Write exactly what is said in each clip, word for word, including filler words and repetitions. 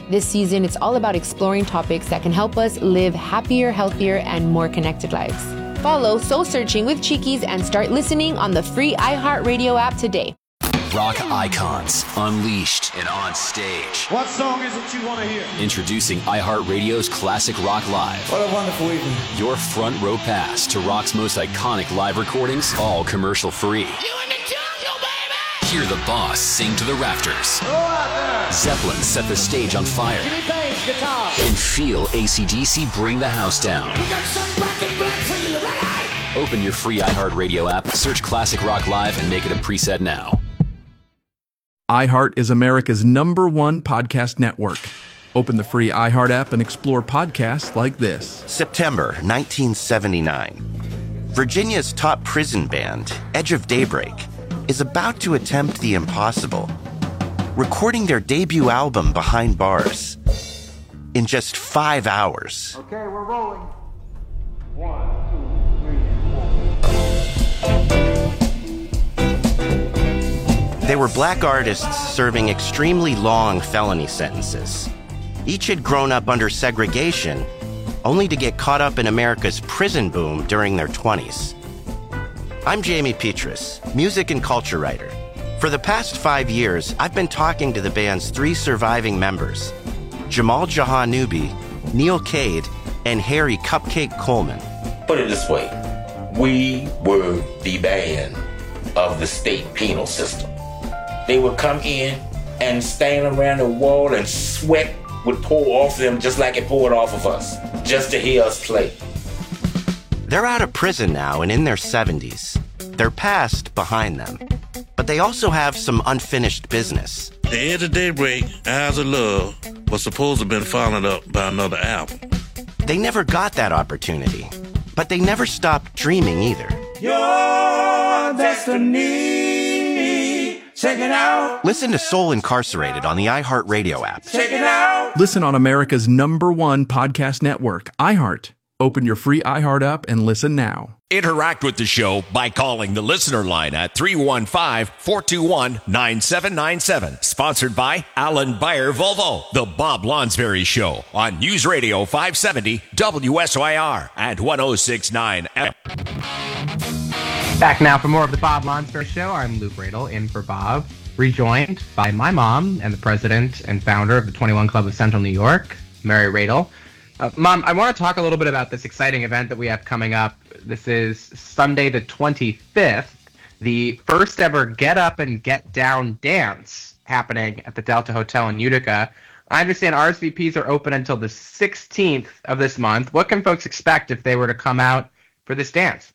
This season, it's all about exploring topics that can help us live happier, healthier, and more connected lives. Follow Soul Searching with Cheekies and start listening on the free iHeartRadio app today. Rock icons, unleashed and on stage. What song is it you want to hear? Introducing iHeartRadio's Classic Rock Live. What a wonderful evening. Your front row pass to rock's most iconic live recordings, all commercial free. You in the jungle, baby! Hear the boss sing to the rafters. Go out there! Zeppelin set the stage on fire. Jimmy Page, guitar. And feel A C D C bring the house down. We got some black and black for you, right? Open your free iHeartRadio app, search Classic Rock Live, and make it a preset now. iHeart is America's number one podcast network. Open the free iHeart app and explore podcasts like this. September nineteen seventy-nine. Virginia's top prison band, Edge of Daybreak, is about to attempt the impossible, recording their debut album Behind Bars in just five hours. Okay, we're rolling. One, two, three, four. They were black artists serving extremely long felony sentences. Each had grown up under segregation, only to get caught up in America's prison boom during their twenties. I'm Jamie Petrus, music and culture writer. For the past five years, I've been talking to the band's three surviving members, Jamal Jahanoubi, Neil Cade, and Harry Cupcake Coleman. Put it this way, we were the band of the state penal system. They would come in and stand around the wall and sweat would pour off them just like it poured off of us, just to hear us play. They're out of prison now and in their seventies. Their past behind them. But they also have some unfinished business. The Edge of Daybreak, Eyes of Love, was supposed to have been followed up by another album. They never got that opportunity, but they never stopped dreaming either. Your destiny. Check it out. Listen to Soul Incarcerated on the iHeartRadio app. Check it out. Listen on America's number one podcast network, iHeart. Open your free iHeart app and listen now. Interact with the show by calling the listener line at three one five, four two one, nine seven nine seven. Sponsored by Alan Bayer Volvo, The Bob Lonsberry Show on News Radio five seventy W S Y R and one oh six point nine F M. Back now for more of the Bob Lonsberry Show. I'm Lou Bradel, in for Bob, rejoined by my mom and the president and founder of the twenty-one Club of Central New York, Mary Radel. Uh, Mom, I want to talk a little bit about this exciting event that we have coming up. This is Sunday the twenty-fifth, the first ever Get Up and Get Down dance happening at the Delta Hotel in Utica. I understand R S V Ps are open until the sixteenth of this month. What can folks expect if they were to come out for this dance?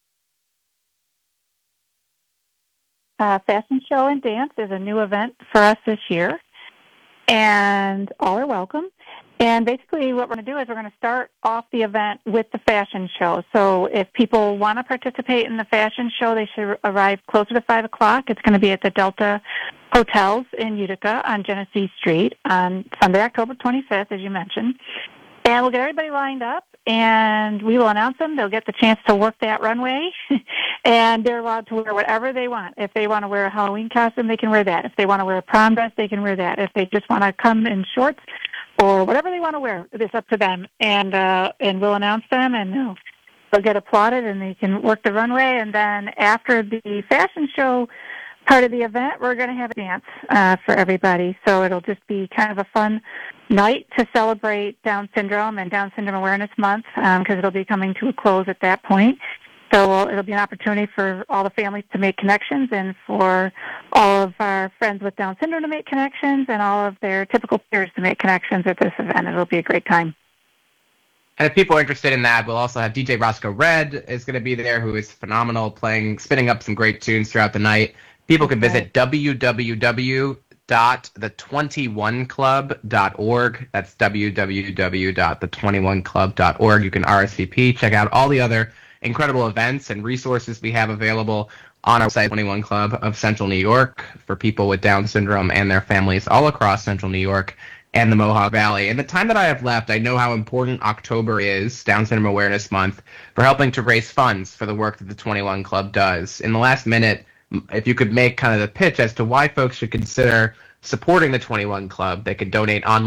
Uh, fashion show and dance is a new event for us this year, and all are welcome. And basically what we're going to do is we're going to start off the event with the fashion show. So if people want to participate in the fashion show, they should arrive closer to five o'clock. It's going to be at the Delta Hotels in Utica on Genesee Street on Sunday, October twenty-fifth, as you mentioned. And we'll get everybody lined up, and we will announce them. They'll get the chance to work that runway, and they're allowed to wear whatever they want. If they want to wear a Halloween costume, they can wear that. If they want to wear a prom dress, they can wear that. If they just want to come in shorts or whatever they want to wear, it's up to them. And uh, and we'll announce them, and they'll, they'll get applauded, and they can work the runway. And then after the fashion show part of the event, we're going to have a dance uh, for everybody. So it'll just be kind of a fun night to celebrate Down syndrome and Down Syndrome Awareness Month, because um, it'll be coming to a close at that point. So it'll be an opportunity for all the families to make connections, and for all of our friends with Down syndrome to make connections, and all of their typical peers to make connections at this event. It'll be a great time. And if people are interested in that, we'll also have D J Roscoe Red is going to be there, who is phenomenal, playing, spinning up some great tunes throughout the night. People can visit w w w dot the twenty-one club dot org. That's w w w dot the twenty-one club dot org. You can R S V P, check out all the other incredible events and resources we have available on our site, twenty-one Club of Central New York, for people with Down syndrome and their families all across Central New York and the Mohawk Valley. In the time that I have left, I know how important October is, Down Syndrome Awareness Month, for helping to raise funds for the work that the twenty-one Club does. In the last minute, if you could make kind of the pitch as to why folks should consider supporting the twenty-one Club, they could donate online